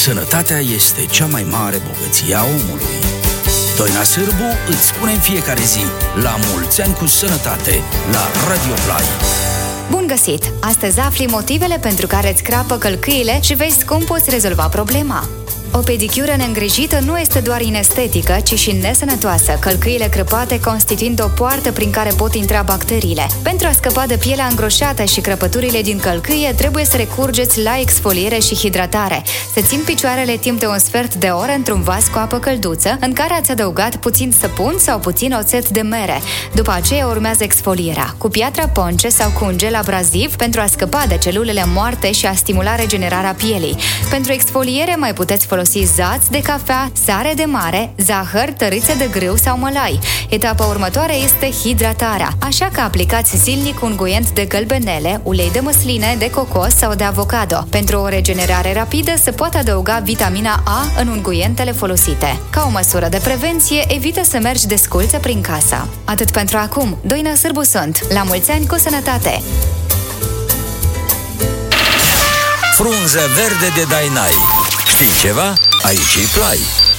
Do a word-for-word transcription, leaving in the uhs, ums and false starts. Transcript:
Sănătatea este cea mai mare bogăție a omului. Doina Sârbu îți spune în fiecare zi la mulți ani cu sănătate la Radio Play. Bun găsit! Astăzi afli motivele pentru care îți crapă călcâiele și vezi cum poți rezolva problema. O pedicură neîngrijită nu este doar inestetică, ci și nesănătoasă, călcâiele crăpate constituind o poartă prin care pot intra bacteriile. Pentru a scăpa de pielea îngroșată și crăpăturile din călcâie, trebuie să recurgeți la exfoliere și hidratare. Să țin picioarele timp de un sfert de oră într-un vas cu apă călduță, în care ați adăugat puțin săpun sau puțin oțet de mere. După aceea urmează exfolierea, cu piatra ponce sau cu un gel abraziv pentru a scăpa de celulele moarte și a stimula regenerarea pielii. Pentru exfoliere mai puteți folosi zați de cafea, sare de mare, zahăr, tărițe de grâu sau mălai. Etapa următoare este hidratarea, așa că aplicați zilnic unguent de gălbenele, ulei de măsline, de cocos sau de avocado. Pentru o regenerare rapidă se poate adăuga vitamina A în unguentele folosite. Ca o măsură de prevenție, evită să mergi desculță prin casă. Atât pentru acum. Doina Sârbu sunt. La mulți ani cu sănătate! Frunză verde de Dainai. Știi ceva? Aici e Play.